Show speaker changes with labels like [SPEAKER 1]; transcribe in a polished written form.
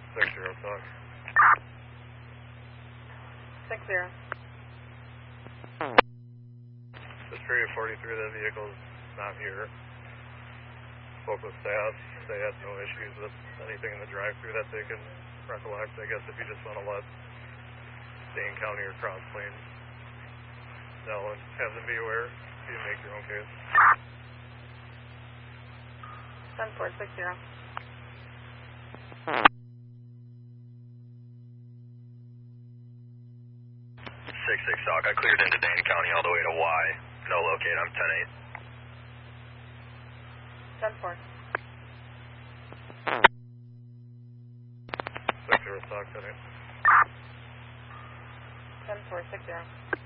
[SPEAKER 1] 6-0 talk.
[SPEAKER 2] 6-0.
[SPEAKER 1] Just for you 43, that vehicle's not here. Spoke with staff. They had no issues with anything in the drive-thru that they can recollect. I guess if you just want to let Dane County or Cross Plains know and have them be aware, you can make your own case.
[SPEAKER 2] 10-4, 6-0.
[SPEAKER 3] Talk. I cleared into Dane County all the way to Y. No locate. I'm
[SPEAKER 2] 10-4.
[SPEAKER 1] 6-0 talk today.
[SPEAKER 2] 10-4, 6-0.